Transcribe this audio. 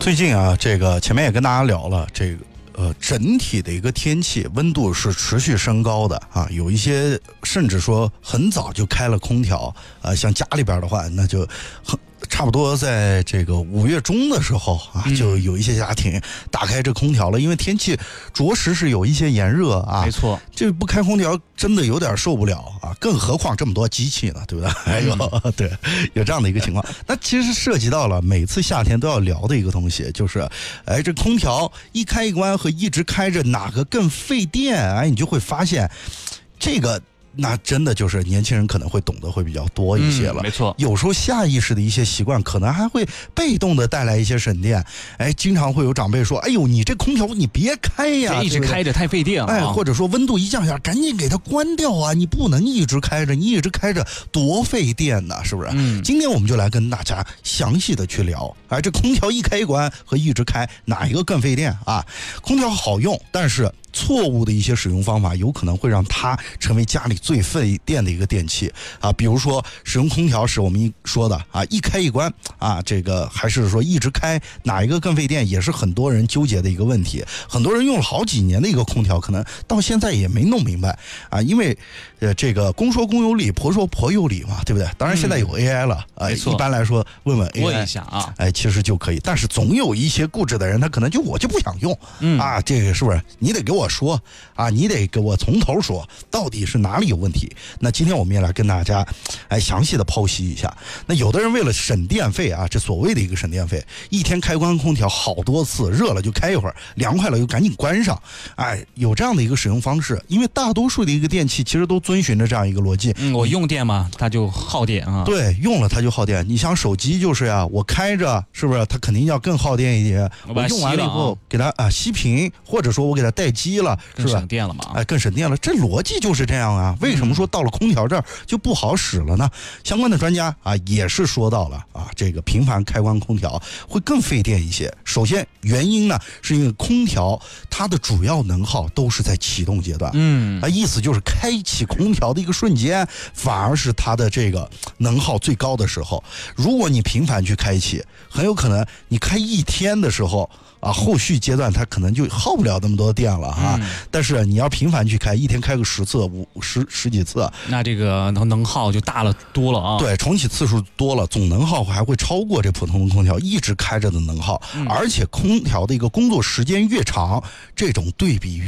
最近啊，这个前面也跟大家聊了，这个整体的一个天气温度是持续升高的啊，有一些甚至说很早就开了空调啊，像家里边的话，那就差不多在这个5月中的时候啊，就有一些家庭打开这空调了，因为天气着实是有一些炎热啊。 没错， 这不开空调真的有点受不了啊，更何况这么多机器呢，对不对？还有对，有这样的一个情况。那其实涉及到了每次夏天都要聊的一个东西，就是这空调一开一关和一直开着哪个更费电？你就会发现这个。那真的就是年轻人可能会懂得会比较多一些了， 没错。 有时候下意识的一些习惯，可能还会被动的带来一些省电。经常会有长辈说：“哎呦，你这空调你别开呀， 一直开着太费电了。” 或者说温度一降下，赶紧给它关掉啊！你不能一直开着，你一直开着多费电呢，是不是？今天我们就来跟大家详细的去聊，这空调一开一关和一直开哪一个更费电啊？空调好用，但是错误的一些使用方法有可能会让它成为家里最费电的一个电器啊，比如说使用空调时我们说的啊，一开一关啊，这个还是说一直开，哪一个更费电，也是很多人纠结的一个问题。很多人用了好几年的一个空调，可能到现在也没弄明白啊，因为这个公说公有理，婆说婆有理嘛，对不对？当然现在有 AI 了啊，一般来说问问 AI 问一下啊， 其实就可以。但是总有一些固执的人，他可能我就不想用啊，这个是不是？你得给我说啊，你得给我从头说，到底是哪里有问题？那今天我们也来跟大家详细的剖析一下。那有的人为了省电费啊，这所谓的一个省电费，一天开关空调好多次，热了就开一会儿，凉快了又赶紧关上，有这样的一个使用方式。因为大多数的一个电器其实都遵循着这样一个逻辑， 我用电嘛，它就耗电啊。 对，用了它就耗电。你想手机就是呀，我开着是不是它肯定要更耗电一点？我用完了以后给它熄屏，或者说我给它待机了，是吧？ 更省电了嘛？ 更省电了，这逻辑就是这样啊。为什么说到了空调这儿就不好使了呢？相关的专家也是说到了这个频繁开关空调会更费电一些。首先原因呢，是因为空调它的主要能耗都是在启动阶段，意思就是开启空调的一个瞬间，反而是它的这个能耗最高的时候。如果你频繁去开启，很有可能你开一天的时候后续阶段它可能就耗不了那么多电了但是你要频繁去开，一天开个10次、十几次， 那这个能耗就大了多了啊。 对，重启次数多了，总能耗还会超过这普通的空调一直开着的能耗，而且空调的一个工作时间越长，这种对比